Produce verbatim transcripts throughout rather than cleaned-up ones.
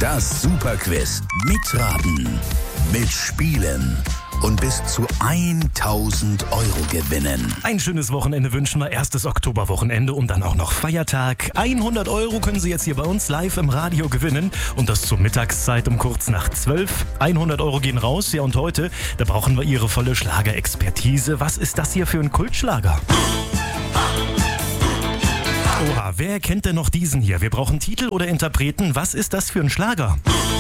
Das Superquiz. Mitraten, mitspielen und bis zu tausend Euro gewinnen. Ein schönes Wochenende wünschen wir. Erstes Oktoberwochenende und dann auch noch Feiertag. hundert Euro können Sie jetzt hier bei uns live im Radio gewinnen. Und das zur Mittagszeit um kurz nach zwölf. hundert Euro gehen raus. Ja, und heute, da brauchen wir Ihre volle Schlagerexpertise. Was ist das hier für ein Kultschlager? Oha, wer kennt denn noch diesen hier? Wir brauchen Titel oder Interpreten. Was ist das für ein Schlager?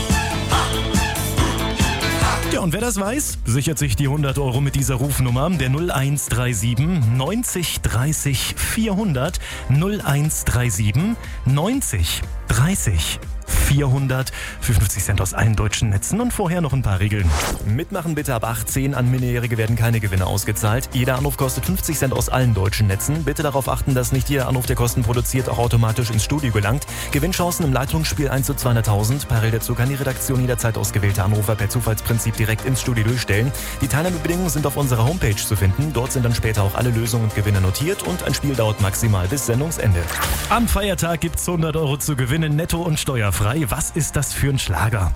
Ja, und wer das weiß, sichert sich die hundert Euro mit dieser Rufnummer, der null eins drei sieben neunzig dreißig vierhundert, null eins drei sieben neunzig dreißig vierhundert für fünfzig Cent aus allen deutschen Netzen. Und vorher noch ein paar Regeln. Mitmachen bitte ab achtzehn. An Minderjährige werden keine Gewinne ausgezahlt. Jeder Anruf kostet fünfzig Cent aus allen deutschen Netzen. Bitte darauf achten, dass nicht jeder Anruf, der Kosten produziert, auch automatisch ins Studio gelangt. Gewinnchancen im Leitungsspiel eins zu zweihunderttausend. Parallel dazu kann die Redaktion jederzeit ausgewählte Anrufer per Zufallsprinzip direkt ins Studio durchstellen. Die Teilnahmebedingungen sind auf unserer Homepage zu finden. Dort sind dann später auch alle Lösungen und Gewinne notiert und ein Spiel dauert maximal bis Sendungsende. Am Feiertag gibt's hundert Euro zu gewinnen, netto und steuerfrei. Was ist das für ein Schlager?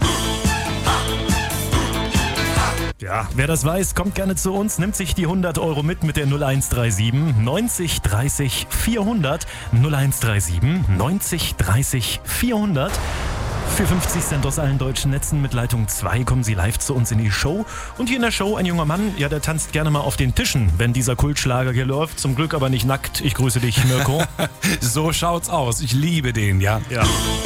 Ja, wer das weiß, kommt gerne zu uns, nimmt sich die hundert Euro mit mit der null eins drei sieben neunzig dreißig vierhundert, null eins drei sieben neunzig dreißig vierhundert. Für fünfzig Cent aus allen deutschen Netzen mit Leitung zwei kommen Sie live zu uns in die Show. Und hier in der Show ein junger Mann, ja, der tanzt gerne mal auf den Tischen, wenn dieser Kultschlager hier läuft. Zum Glück aber nicht nackt. Ich grüße dich, Mirko. So schaut's aus. Ich liebe den, ja. Ja.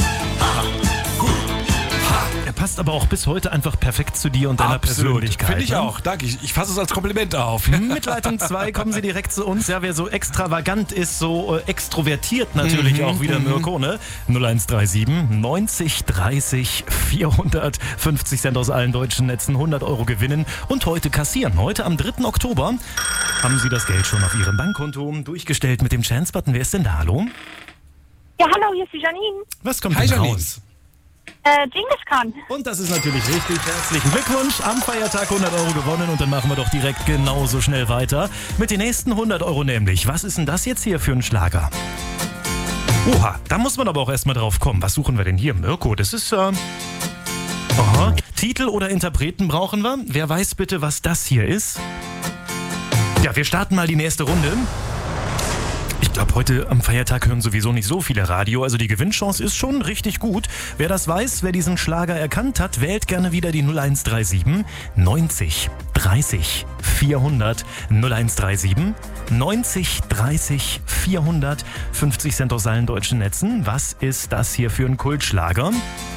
Er passt aber auch bis heute einfach perfekt zu dir und deiner Absolut. Persönlichkeit. Finde ich ne? auch. Danke. Ich, ich fasse es als Kompliment auf. Mit Leitung zwei kommen Sie direkt zu uns. Ja, wer so extravagant ist, so äh, extrovertiert natürlich Mhm, auch wieder, mhm. Mirko, ne? null eins drei sieben neunzig dreißig vierhundert, fünfzig Cent aus allen deutschen Netzen, hundert Euro gewinnen und heute kassieren. Heute am dritten Oktober haben Sie das Geld schon auf Ihrem Bankkonto durchgestellt mit dem Chance-Button. Wer ist denn da? Hallo? Ja, hallo, hier ist die Janine. Was kommt Hi, denn Janine. raus? Äh, Genghis Khan. Und das ist natürlich richtig. Herzlichen Glückwunsch. Am Feiertag hundert Euro gewonnen. Und dann machen wir doch direkt genauso schnell weiter. Mit den nächsten hundert Euro nämlich. Was ist denn das jetzt hier für ein Schlager? Oha, da muss man aber auch erstmal drauf kommen. Was suchen wir denn hier? Mirko, das ist... Äh Aha. Titel oder Interpreten brauchen wir. Wer weiß bitte, was das hier ist? Ja, wir starten mal die nächste Runde. Ich glaube, heute am Feiertag hören sowieso nicht so viele Radio, also die Gewinnchance ist schon richtig gut. Wer das weiß, wer diesen Schlager erkannt hat, wählt gerne wieder die null eins drei sieben neunzig dreißig vierhundert, null eins drei sieben neunzig dreißig vierhundert, fünfzig Cent aus allen deutschen Netzen. Was ist das hier für ein Kultschlager?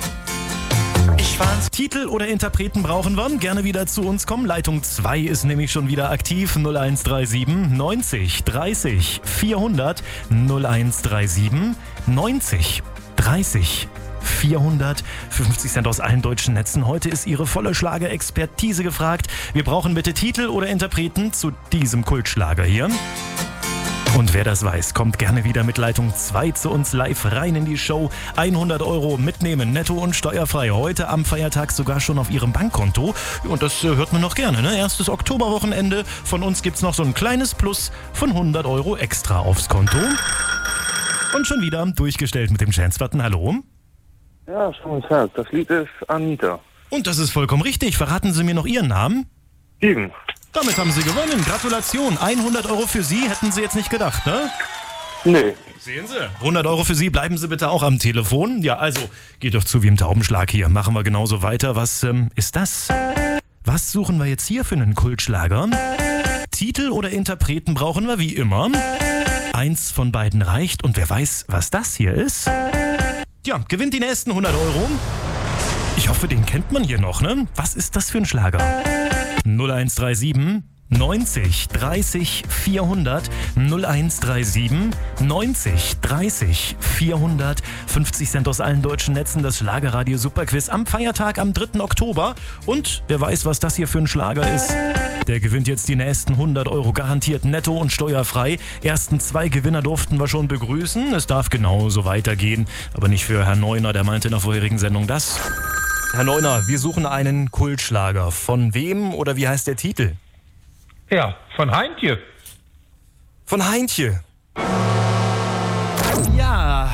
Ich war's. Titel oder Interpreten brauchen wir. Gerne wieder zu uns kommen. Leitung zwei ist nämlich schon wieder aktiv. null eins drei sieben neunzig dreißig vierhundert, null eins drei sieben neunzig dreißig vierhundert, fünfzig Cent aus allen deutschen Netzen. Heute ist Ihre volle Schlagerexpertise gefragt. Wir brauchen bitte Titel oder Interpreten zu diesem Kultschlager hier. Und wer das weiß, kommt gerne wieder mit Leitung zwei zu uns live rein in die Show. hundert Euro mitnehmen, netto und steuerfrei. Heute am Feiertag sogar schon auf Ihrem Bankkonto. Und das äh, hört man noch gerne, ne? Erstes Oktoberwochenende. Von uns gibt's noch so ein kleines Plus von hundert Euro extra aufs Konto. Und schon wieder durchgestellt mit dem Chance-Button. Hallo? Ja, schönen guten Tag. Das Lied ist Anita. Und das ist vollkommen richtig. Verraten Sie mir noch Ihren Namen? Steven. Damit haben Sie gewonnen. Gratulation. hundert Euro für Sie, hätten Sie jetzt nicht gedacht, ne? Nee. Sehen Sie. hundert Euro für Sie, bleiben Sie bitte auch am Telefon. Ja, also, geht doch zu wie im Taubenschlag hier. Machen wir genauso weiter. Was ähm, ist das? Was suchen wir jetzt hier für einen Kultschlager? Titel oder Interpreten brauchen wir wie immer. Eins von beiden reicht und wer weiß, was das hier ist? Ja, gewinnt die nächsten hundert Euro. Ich hoffe, den kennt man hier noch, ne? Was ist das für ein Schlager? null eins drei sieben neunzig dreißig vierhundert, null eins drei sieben neunzig dreißig vierhundert, fünfzig Cent aus allen deutschen Netzen, das Schlagerradio Superquiz am Feiertag am dritten Oktober. Und wer weiß, was das hier für ein Schlager ist, der gewinnt jetzt die nächsten hundert Euro garantiert netto und steuerfrei. Ersten zwei Gewinner durften wir schon begrüßen. Es darf genauso weitergehen, aber nicht für Herrn Neuner, der meinte in der vorherigen Sendung das. Herr Neuner, wir suchen einen Kultschlager. Von wem oder wie heißt der Titel? Ja, von Heintje. Von Heintje. Ja,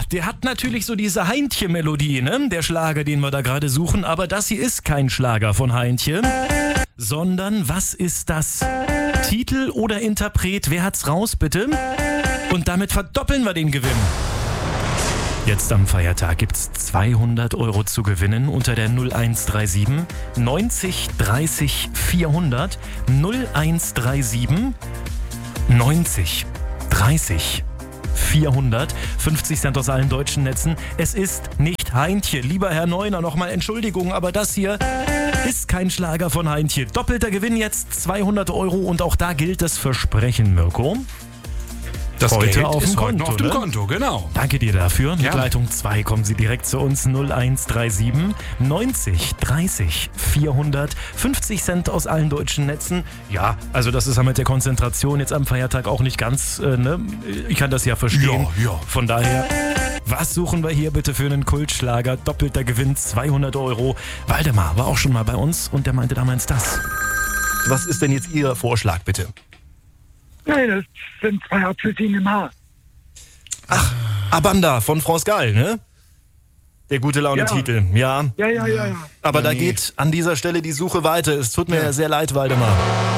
der hat natürlich so diese Heintje-Melodie, ne? Der Schlager, den wir da gerade suchen. Aber das hier ist kein Schlager von Heintje, sondern was ist das? Titel oder Interpret? Wer hat's raus, bitte? Und damit verdoppeln wir den Gewinn. Jetzt am Feiertag gibt's zweihundert Euro zu gewinnen unter der null eins drei sieben neunzig dreißig vierhundert. null eins drei sieben neunzig dreißig vierhundert. fünfzig Cent aus allen deutschen Netzen. Es ist nicht Heintje. Lieber Herr Neuner, nochmal Entschuldigung, aber das hier ist kein Schlager von Heintje. Doppelter Gewinn jetzt zweihundert Euro und auch da gilt das Versprechen, Mirko. Das heute Geld auf dem ist heute Konto, noch auf dem ne? Konto, genau. Danke dir dafür. Mit Gerne. Leitung zwei kommen Sie direkt zu uns. null eins drei sieben neunzig dreißig vierhundert. fünfzig Cent aus allen deutschen Netzen. Ja, also das ist ja mit der Konzentration jetzt am Feiertag auch nicht ganz, äh, ne? Ich kann das ja verstehen. Ja, ja. Von daher, was suchen wir hier bitte für einen Kultschlager? Doppelter Gewinn, zweihundert Euro. Waldemar war auch schon mal bei uns und der meinte damals das. Was ist denn jetzt Ihr Vorschlag, bitte? Nein, das sind zwei Apfelsinen im Haar. Ach, Abanda von Frau Skal, ne? Der gute Laune-Titel, ja. Ja, ja, ja, ja. Aber da Nee. geht an dieser Stelle die Suche weiter. Es tut mir sehr leid, Waldemar.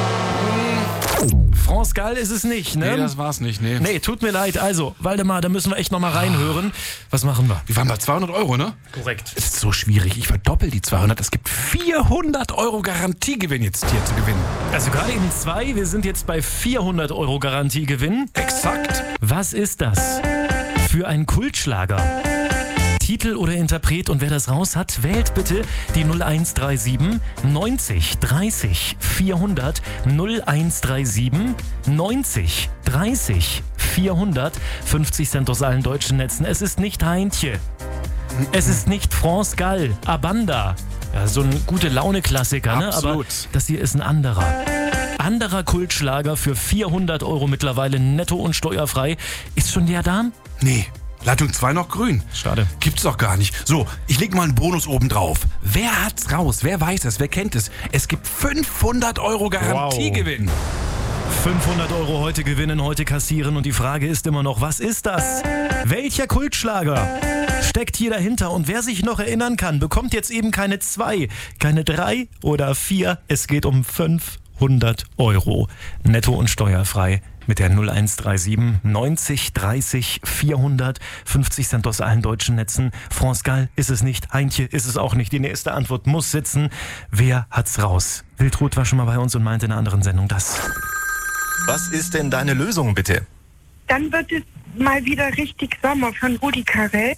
Frau Skal ist es nicht, ne? Nee, das war's nicht, nee. Nee, tut mir leid. Also, Waldemar, da müssen wir echt nochmal reinhören. Was machen wir? Wir waren bei zweihundert Euro, ne? Korrekt. Es ist so schwierig. Ich verdoppel die zweihundert. Es gibt vierhundert Euro Garantiegewinn jetzt hier zu gewinnen. Also gerade eben zwei. Wir sind jetzt bei vierhundert Euro Garantiegewinn. Exakt. Was ist das für ein Kultschlager? Titel oder Interpret und wer das raus hat, wählt bitte die null eins drei sieben neunzig dreißig vierhundert. null eins drei sieben neunzig dreißig vierhundert. fünfzig Cent aus allen deutschen Netzen. Es ist nicht Heintje. Es ist nicht France Gall. Abanda. Ja, so ein gute Laune-Klassiker, ne? Aber Absolut. das hier ist ein anderer. Anderer Kultschlager für vierhundert Euro mittlerweile netto und steuerfrei. Ist schon der da? Nee. Leitung zwei noch grün. Schade. Gibt's doch gar nicht. So, ich leg mal einen Bonus oben drauf. Wer hat's raus? Wer weiß es? Wer kennt es? Es gibt fünfhundert Euro Garantiegewinn. fünfhundert Euro heute gewinnen, heute kassieren und die Frage ist immer noch, was ist das? Welcher Kultschlager steckt hier dahinter? Und wer sich noch erinnern kann, bekommt jetzt eben keine zwei, keine drei oder vier. Es geht um fünfhundert Euro. Netto und steuerfrei. Mit der null eins drei sieben neunzig dreißig vierhundert. fünfzig Cent aus allen deutschen Netzen. France Gall ist es nicht. Heintje ist es auch nicht. Die nächste Antwort muss sitzen. Wer hat's raus? Wildrut war schon mal bei uns und meinte in einer anderen Sendung das. Was ist denn deine Lösung, bitte? Dann wird es mal wieder richtig Sommer von Rudi Carell.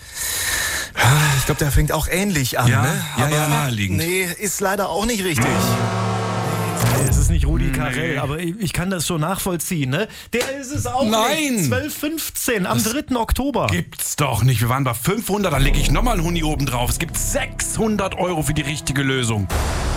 Ich glaube, der fängt auch ähnlich an, Ja, ne? ja, Aber ja, naheliegend. nee, ist leider auch nicht richtig. Nee, es ist nicht Rudi Carell, aber ich, ich kann das schon nachvollziehen, ne? Der ist es auch Nein! nicht. zwölf fünfzehn am dritten Oktober. Gibt's doch nicht. Wir waren bei fünfhundert, dann lege ich nochmal einen Huni oben drauf. Es gibt sechshundert Euro für die richtige Lösung.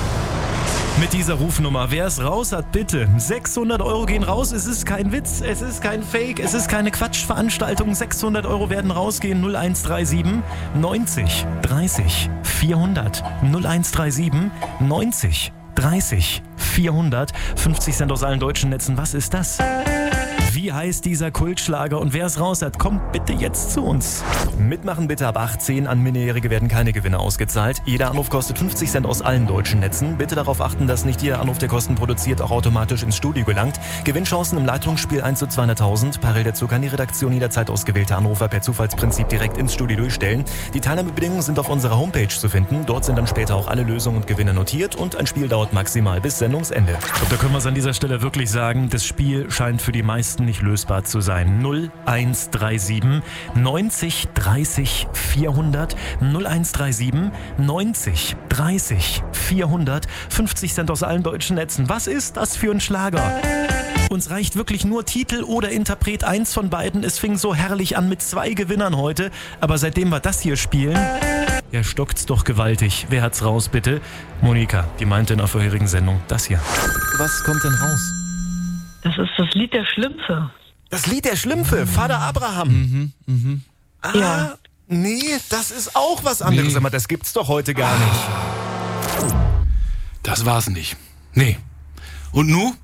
Mit dieser Rufnummer, wer es raus hat, bitte. sechshundert Euro gehen raus, es ist kein Witz, es ist kein Fake, es ist keine Quatschveranstaltung. sechshundert Euro werden rausgehen, null eins drei sieben neunzig dreißig vierhundert. null eins drei sieben neunzig dreißig vierhundert. fünfzig Cent aus allen deutschen Netzen, was ist das? Wie heißt dieser Kultschlager und wer es raus hat, kommt bitte jetzt zu uns. Mitmachen bitte ab achtzehn. An Minderjährige werden keine Gewinne ausgezahlt. Jeder Anruf kostet fünfzig Cent aus allen deutschen Netzen. Bitte darauf achten, dass nicht jeder Anruf, der Kosten produziert, auch automatisch ins Studio gelangt. Gewinnchancen im Leitungsspiel eins zu zweihunderttausend. Parallel dazu kann die Redaktion jederzeit ausgewählte Anrufer per Zufallsprinzip direkt ins Studio durchstellen. Die Teilnahmebedingungen sind auf unserer Homepage zu finden. Dort sind dann später auch alle Lösungen und Gewinne notiert und ein Spiel dauert maximal bis Sendungsende. Ich glaube, da können wir es an dieser Stelle wirklich sagen, das Spiel scheint für die meisten nicht lösbar zu sein. null eins drei sieben neunzig dreißig vierhundert. null eins drei sieben neunzig dreißig vierhundert. fünfzig Cent aus allen deutschen Netzen. Was ist das für ein Schlager? Uns reicht wirklich nur Titel oder Interpret, eins von beiden. Es fing so herrlich an mit zwei Gewinnern heute. Aber seitdem wir das hier spielen, ja, stockt's doch gewaltig. Wer hat's raus, bitte? Monika, die meinte in der vorherigen Sendung das hier. Was kommt denn raus? Das ist das Lied der Schlümpfe. Das Lied der Schlümpfe, Vater Abraham. Mhm, mhm. Ah, Ja. nee, das ist auch was anderes. Nee. Aber das gibt's doch heute gar nicht. Das war's nicht. Nee. Und nu?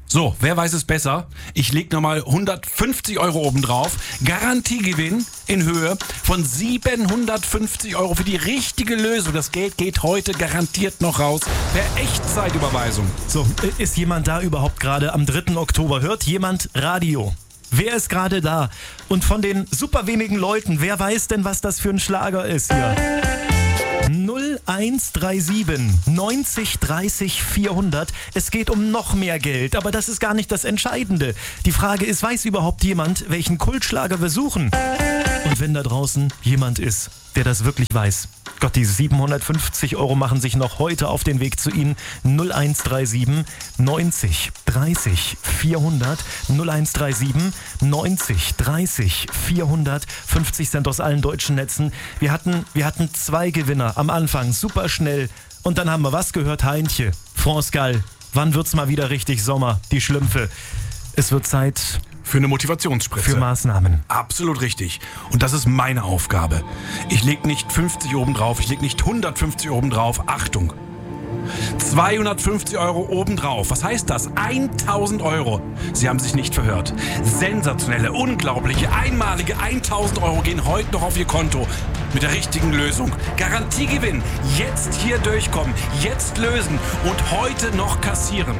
So, wer weiß es besser? Ich leg nochmal hundertfünfzig Euro obendrauf. Garantiegewinn in Höhe von siebenhundertfünfzig Euro für die richtige Lösung. Das Geld geht heute garantiert noch raus per Echtzeitüberweisung. So, ist jemand da überhaupt gerade am dritten Oktober? Hört jemand Radio? Wer ist gerade da? Und von den super wenigen Leuten, wer weiß denn, was das für ein Schlager ist hier? null eins drei sieben neunzig dreißig vierhundert. Es geht um noch mehr Geld, aber das ist gar nicht das Entscheidende. Die Frage ist, weiß überhaupt jemand, welchen Kultschlager wir suchen? Und wenn da draußen jemand ist, der das wirklich weiß, Gott, diese siebenhundertfünfzig Euro machen sich noch heute auf den Weg zu Ihnen. null eins drei sieben neunzig dreißig vierhundert. null eins drei sieben neunzig dreißig vierhundert. fünfzig Cent aus allen deutschen Netzen. Wir hatten, wir hatten zwei Gewinner am Anfang, super schnell. Und dann haben wir was gehört? Heintje, France Gall. Wann wird's mal wieder richtig Sommer? Die Schlümpfe. Es wird Zeit für eine Motivationsspritze. Für Maßnahmen. Absolut richtig. Und das ist meine Aufgabe. Ich leg nicht fünfzig obendrauf, ich leg nicht hundertfünfzig obendrauf. Achtung! zweihundertfünfzig Euro obendrauf. Was heißt das? tausend Euro. Sie haben sich nicht verhört. Sensationelle, unglaubliche, einmalige tausend Euro gehen heute noch auf Ihr Konto. Mit der richtigen Lösung. Garantiegewinn. Jetzt hier durchkommen. Jetzt lösen. Und heute noch kassieren.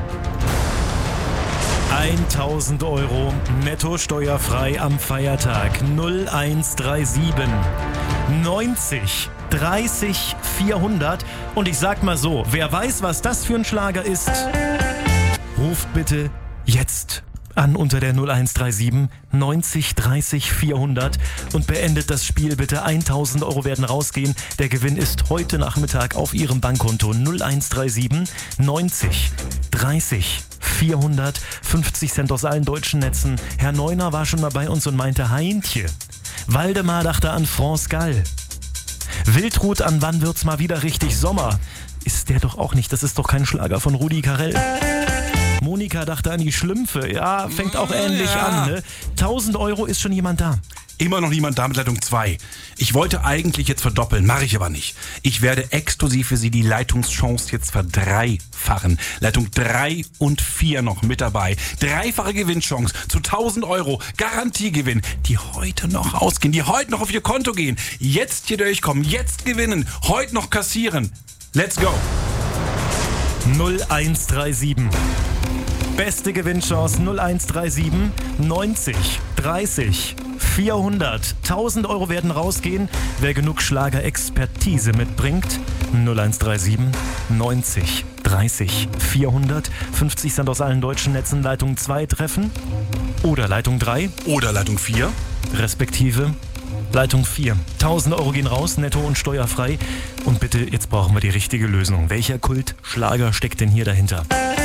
tausend Euro netto steuerfrei am Feiertag. null eins drei sieben neunzig dreißig vierhundert. Und ich sag mal so, wer weiß, was das für ein Schlager ist, ruft bitte jetzt an unter der null eins drei sieben neunzig dreißig vierhundert und beendet das Spiel bitte. tausend Euro werden rausgehen. Der Gewinn ist heute Nachmittag auf Ihrem Bankkonto. null eins drei sieben neunzig dreißig vierhundert. fünfzig Cent aus allen deutschen Netzen. Herr Neuner war schon mal bei uns und meinte Heintje. Waldemar dachte an France Gall. Wildrut an Wann wird's mal wieder richtig Sommer. Ist der doch auch nicht. Das ist doch kein Schlager von Rudi Carrell. Monika dachte an die Schlümpfe. Ja, fängt auch ähnlich ja. an. Ne? tausend Euro, ist schon jemand da? Immer noch niemand da mit Leitung zwei. Ich wollte eigentlich jetzt verdoppeln, mache ich aber nicht. Ich werde exklusiv für Sie die Leitungschance jetzt verdreifachen. Leitung drei und vier noch mit dabei. Dreifache Gewinnchance zu tausend Euro. Garantiegewinn, die heute noch ausgehen, die heute noch auf Ihr Konto gehen. Jetzt hier durchkommen, jetzt gewinnen, heute noch kassieren. Let's go. null eins drei sieben. Beste Gewinnchance null eins drei sieben neunzig dreißig vierhundert. tausend Euro werden rausgehen, wer genug Schlagerexpertise mitbringt. null eins drei sieben neunzig dreißig vierhundert. fünfzig Cent aus allen deutschen Netzen. Leitung zwei treffen oder Leitung drei oder Leitung vier respektive Leitung vier. tausend Euro gehen raus, netto und steuerfrei. Und bitte, jetzt brauchen wir die richtige Lösung. Welcher Kultschlager steckt denn hier dahinter?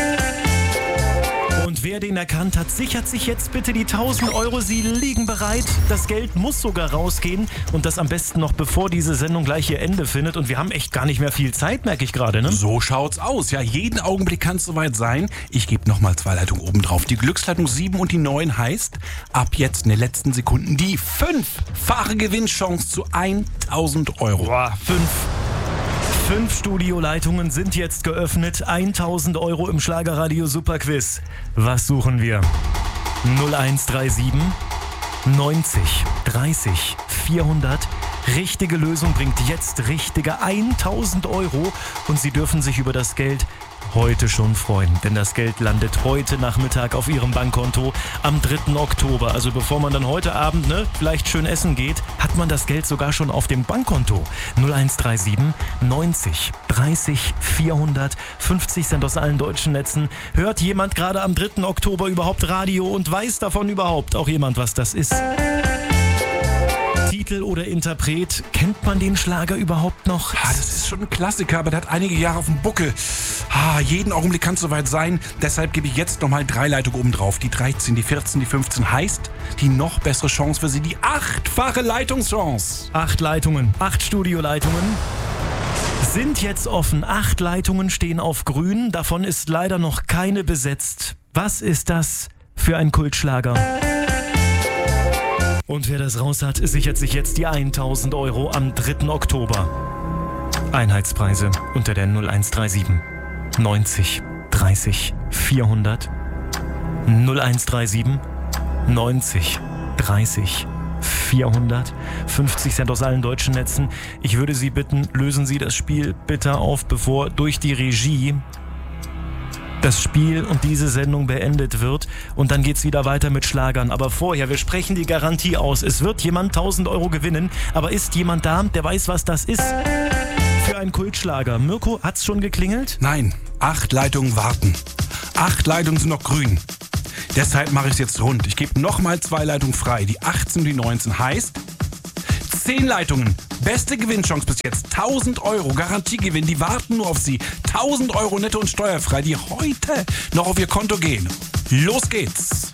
Und wer den erkannt hat, sichert sich jetzt bitte die tausend Euro. Sie liegen bereit. Das Geld muss sogar rausgehen. Und das am besten noch, bevor diese Sendung gleich ihr Ende findet. Und wir haben echt gar nicht mehr viel Zeit, merke ich gerade, ne? So schaut's aus. Ja, jeden Augenblick kann es soweit sein. Ich gebe nochmal zwei Leitungen oben drauf. Die Glücksleitung sieben und die neun heißt, ab jetzt in den letzten Sekunden die fünffache Gewinnchance zu tausend Euro. Boah, fünf. Fünf Studioleitungen sind jetzt geöffnet. tausend Euro im Schlagerradio Superquiz. Was suchen wir? null eins drei sieben neunzig dreißig vierhundert. Richtige Lösung bringt jetzt richtige tausend Euro. Und Sie dürfen sich über das Geld heute schon freuen, denn das Geld landet heute Nachmittag auf Ihrem Bankkonto am dritten Oktober. Also bevor man dann heute Abend ne, vielleicht schön essen geht, hat man das Geld sogar schon auf dem Bankkonto. null eins drei sieben neunzig dreißig vierhundert. fünfzig Cent aus allen deutschen Netzen. Hört jemand gerade am dritten Oktober überhaupt Radio und weiß davon überhaupt auch jemand, was das ist? Titel oder Interpret, kennt man den Schlager überhaupt noch? Ja, das ist schon ein Klassiker, aber der hat einige Jahre auf dem Buckel. Ah, jeden Augenblick kann es soweit sein. Deshalb gebe ich jetzt nochmal drei Leitungen oben drauf. Die dreizehn, die vierzehn, die fünfzehn heißt die noch bessere Chance für Sie, die achtfache Leitungschance. Acht Leitungen, acht Studioleitungen sind jetzt offen. Acht Leitungen stehen auf grün. Davon ist leider noch keine besetzt. Was ist das für ein Kultschlager? Und wer das raus hat, sichert sich jetzt die tausend Euro am dritten Oktober. Einheitspreise unter der null eins drei sieben neunzig dreißig vierhundert. null eins drei sieben neunzig dreißig vierhundert, fünfzig Cent aus allen deutschen Netzen. Ich würde Sie bitten, lösen Sie das Spiel bitte auf, bevor durch die Regie das Spiel und diese Sendung beendet wird. Und dann geht's wieder weiter mit Schlagern. Aber vorher, wir sprechen die Garantie aus. Es wird jemand tausend Euro gewinnen. Aber ist jemand da, der weiß, was das ist? Für einen Kultschlager. Mirko, hat's schon geklingelt? Nein, acht Leitungen warten. Acht Leitungen sind noch grün. Deshalb mache ich es jetzt rund. Ich gebe nochmal zwei Leitungen frei. Die achtzehn und die neunzehn heißt zehn Leitungen. Beste Gewinnchance bis jetzt. tausend Euro Garantiegewinn. Die warten nur auf Sie. tausend Euro netto und steuerfrei, die heute noch auf Ihr Konto gehen. Los geht's.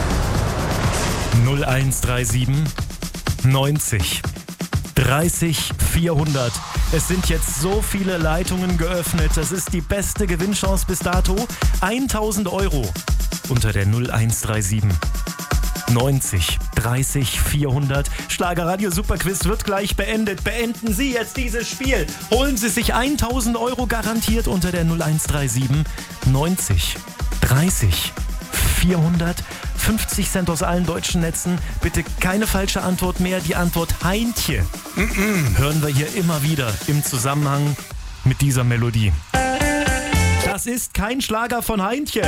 null eins drei sieben neunzig dreißig vierhundert. Es sind jetzt so viele Leitungen geöffnet. Das ist die beste Gewinnchance bis dato. tausend Euro unter der null eins drei sieben neunzig dreißig vierhundert. Schlagerradio Superquiz wird gleich beendet. Beenden Sie jetzt dieses Spiel. Holen Sie sich tausend Euro garantiert unter der null eins drei sieben neunzig dreißig vierhundert. fünfzig Cent aus allen deutschen Netzen. Bitte keine falsche Antwort mehr. Die Antwort Heintje Mm-mm. hören wir hier immer wieder im Zusammenhang mit dieser Melodie. Das ist kein Schlager von Heintje.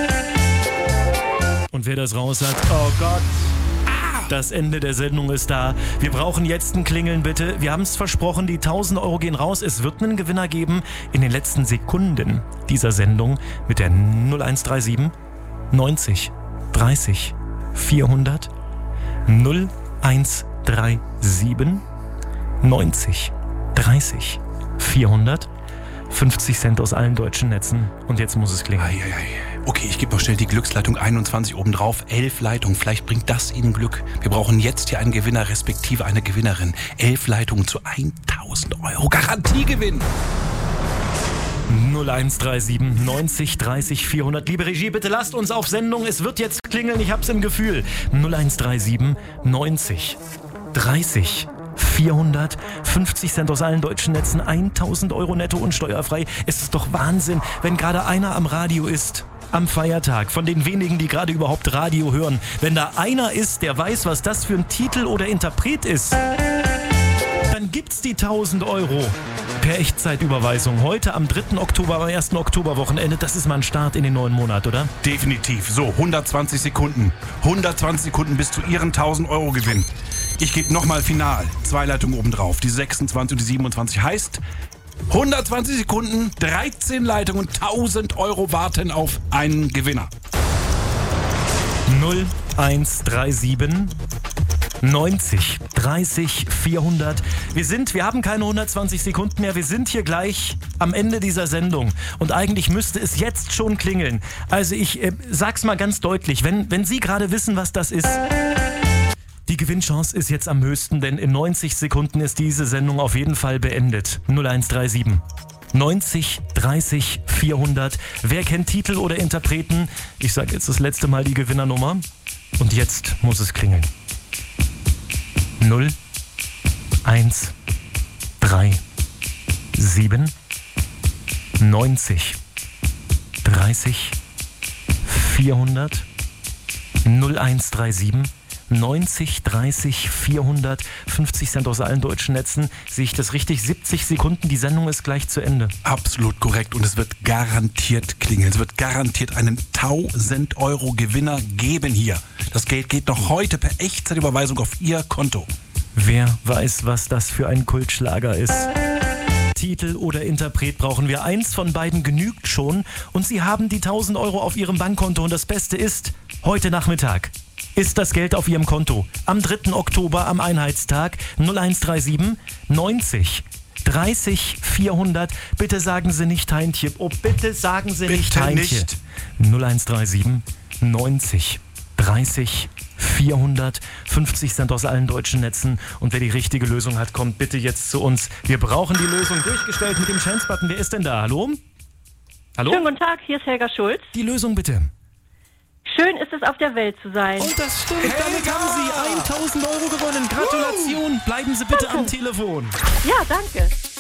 Und wer das raus hat, oh Gott, das Ende der Sendung ist da. Wir brauchen jetzt ein Klingeln, bitte. Wir haben es versprochen, die tausend Euro gehen raus. Es wird einen Gewinner geben in den letzten Sekunden dieser Sendung mit der null eins drei sieben neunzig dreißig vierhundert. null eins drei sieben neunzig dreißig vierhundert. fünfzig Cent aus allen deutschen Netzen. Und jetzt muss es klingeln. Ei, ei, ei. Okay, ich gebe noch schnell die Glücksleitung einundzwanzig obendrauf. Elf Leitungen, vielleicht bringt das Ihnen Glück. Wir brauchen jetzt hier einen Gewinner respektive eine Gewinnerin. Elf Leitungen zu tausend Euro Garantiegewinn. null eins drei sieben neunzig dreißig vierhundert. Liebe Regie, bitte lasst uns auf Sendung. Es wird jetzt klingeln, ich hab's im Gefühl. null eins drei sieben neunzig dreißig vierhundert. fünfzig Cent aus allen deutschen Netzen. tausend Euro netto und steuerfrei. Es ist doch Wahnsinn, wenn gerade einer am Radio ist. Am Feiertag, von den wenigen, die gerade überhaupt Radio hören. Wenn da einer ist, der weiß, was das für ein Titel oder Interpret ist, dann gibt's die tausend Euro per Echtzeitüberweisung. Heute am dritten Oktober, am ersten Oktoberwochenende. Das ist mal ein Start in den neuen Monat, oder? Definitiv. So, hundertzwanzig Sekunden. hundertzwanzig Sekunden bis zu Ihren tausend Euro Gewinn. Ich gebe nochmal final. Zwei Leitungen obendrauf. Die sechsundzwanzig und die siebenundzwanzig heißt hundertzwanzig Sekunden, dreizehn Leitungen, tausend Euro warten auf einen Gewinner. null eins drei sieben neunzig dreißig vierhundert. Wir sind, wir haben keine hundertzwanzig Sekunden mehr. Wir sind hier gleich am Ende dieser Sendung. Und eigentlich müsste es jetzt schon klingeln. Also ich äh, sag's mal ganz deutlich. Wenn, wenn Sie gerade wissen, was das ist, die Gewinnchance ist jetzt am höchsten, denn in neunzig Sekunden ist diese Sendung auf jeden Fall beendet. null eins drei sieben neunzig dreißig vierhundert. Wer kennt Titel oder Interpreten? Ich sage jetzt das letzte Mal die Gewinnernummer. Und jetzt muss es klingeln. null eins drei sieben neunzig dreißig vierhundert. null eins drei sieben neunzig dreißig vierhundert. fünfzig Cent aus allen deutschen Netzen. Sehe ich das richtig? siebzig Sekunden, die Sendung ist gleich zu Ende. Absolut korrekt und es wird garantiert klingeln. Es wird garantiert einen tausend Euro Gewinner geben hier. Das Geld geht noch heute per Echtzeitüberweisung auf Ihr Konto. Wer weiß, was das für ein Kultschlager ist? Titel oder Interpret brauchen wir. Eins von beiden genügt schon und Sie haben die tausend Euro auf Ihrem Bankkonto. Und das Beste ist, heute Nachmittag ist das Geld auf Ihrem Konto. Am dritten Oktober, am Einheitstag, null eins drei sieben neunzig dreißig vierhundert. Bitte sagen Sie nicht Heintje. Oh, bitte sagen Sie bitte nicht Heintje. Nicht. null eins drei sieben neunzig dreißig vierhundert. fünfzig Cent aus allen deutschen Netzen. Und wer die richtige Lösung hat, kommt bitte jetzt zu uns. Wir brauchen die Lösung durchgestellt mit dem Chance-Button. Wer ist denn da? Hallo? Hallo? Schönen guten Tag, hier ist Helga Schulz. Die Lösung bitte. Schön ist es, auf der Welt zu sein. Und das stimmt, damit haben Sie tausend Euro gewonnen. Gratulation. Bleiben Sie bitte Danke. am Telefon. Ja, danke.